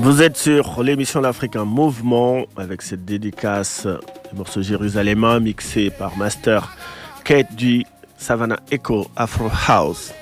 Vous êtes sur l'émission L'Africain Mouvement avec cette dédicace du morceau Jérusalem mixé par Master Kate du Savannah Echo Afro House.